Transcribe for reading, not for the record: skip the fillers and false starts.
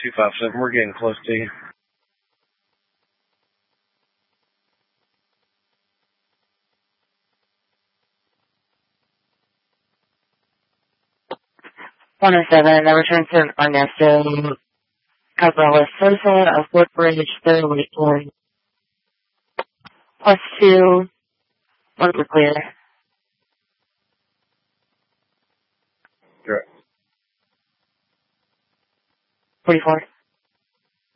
257, we're getting close to you. +107, the return to Ernesto Cabral Sosa of Woodbridge, third weekend. +2, one for clear. Correct. 44.